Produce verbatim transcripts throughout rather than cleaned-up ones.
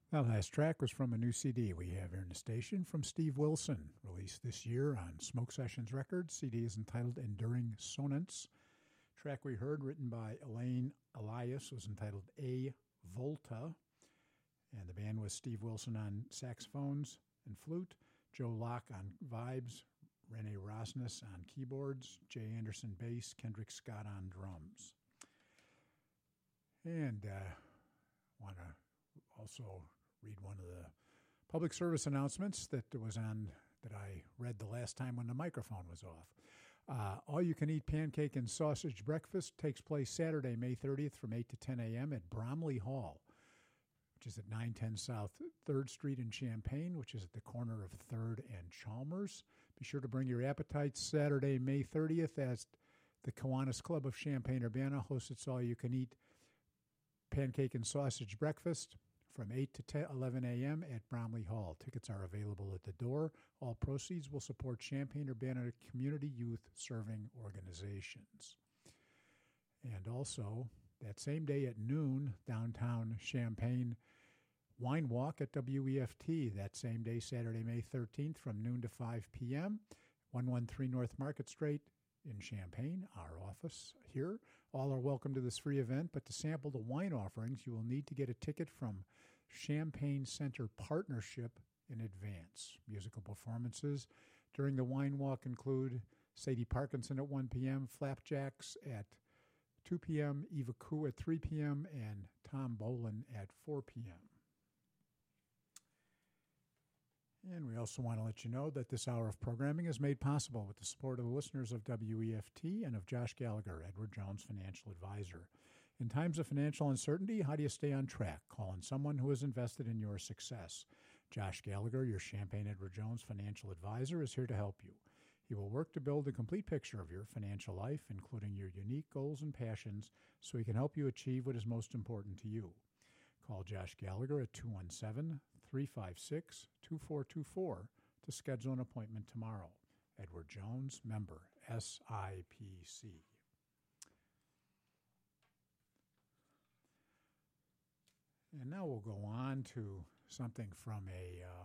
That last track was from a new C D we have here in the station from Steve Wilson, released this year on Smoke Sessions Records. C D is entitled Enduring Sonance. Track we heard, written by Elaine Elias, was entitled A Volta. And the band was Steve Wilson on saxophones and flute, Joe Locke on vibes, Renee Rosnes on keyboards, Jay Anderson bass, Kendrick Scott on drums. And I uh, want to also read one of the public service announcements that was on that I read the last time when the microphone was off. Uh, all-you-can-eat pancake and sausage breakfast takes place Saturday, May thirtieth from eight to ten a.m. at Bromley Hall, which is at nine ten South third Street in Champaign, which is at the corner of third and Chalmers. Be sure to bring your appetites Saturday, May thirtieth, as the Kiwanis Club of Champaign-Urbana hosts its all-you-can-eat pancake and sausage breakfast from eight to eleven a.m. at Bromley Hall. Tickets are available at the door. All proceeds will support Champaign-Urbana community youth serving organizations. And also, that same day at noon, downtown Champaign, wine walk at W E F T. That same day, Saturday, May thirteenth, from noon to five p.m., one thirteen North Market Street in Champaign, our office here. All are welcome to this free event, but to sample the wine offerings, you will need to get a ticket from Champaign Center Partnership in advance. Musical performances during the wine walk include Sadie Parkinson at one p.m., Flapjacks at two p.m., Eva Koo at three p.m., and Tom Bolin at four p.m. And we also want to let you know that this hour of programming is made possible with the support of the listeners of W E F T and of Josh Gallagher, Edward Jones Financial Advisor. In times of financial uncertainty, how do you stay on track? Call on someone who is invested in your success. Josh Gallagher, your Champaign Edward Jones Financial Advisor, is here to help you. He will work to build a complete picture of your financial life, including your unique goals and passions, so he can help you achieve what is most important to you. Call Josh Gallagher at two one seven, three five six, two four two four to schedule an appointment tomorrow. Edward Jones, member, S I P C. And now we'll go on to something from a uh,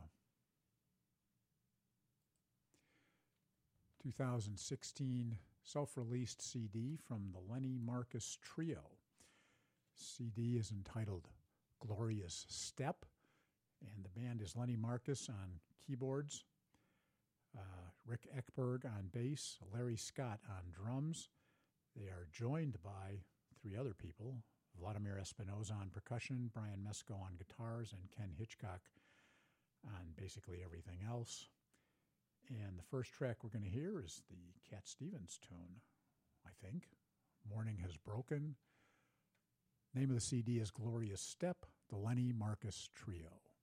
two thousand sixteen self-released C D from the Lenny Marcus Trio. C D is entitled Glorious Step, and the band is Lenny Marcus on keyboards, uh, Rick Ekberg on bass, Larry Scott on drums. They are joined by three other people, Vladimir Espinoza on percussion, Brian Mesko on guitars, and Ken Hitchcock on basically everything else. And the first track we're going to hear is the Cat Stevens tune, I think, Morning Has Broken. Name of the C D is Glorious Step, the Lenny Marcus Trio.